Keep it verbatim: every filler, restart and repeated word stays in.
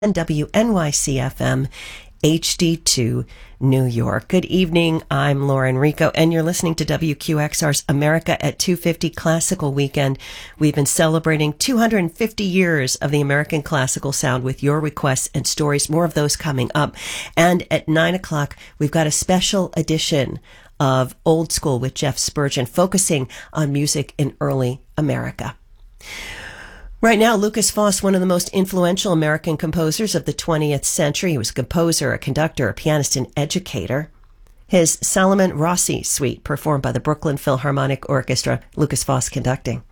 and W N Y C F M H D two New York. Good evening. I'm Lauren Rico, and you're listening to W Q X R's America at two fifty Classical Weekend. We've been celebrating two hundred fifty years of the American classical sound with your requests and stories. More of those coming up. And at nine o'clock, we've got a special edition of Old School with Jeff Spurgeon, focusing on music in early America. Right now, Lukas Foss, one of the most influential American composers of the twentieth century. He was a composer, a conductor, a pianist, and educator. His Salomon Rossi Suite, performed by the Brooklyn Philharmonic Orchestra, Lukas Foss conducting.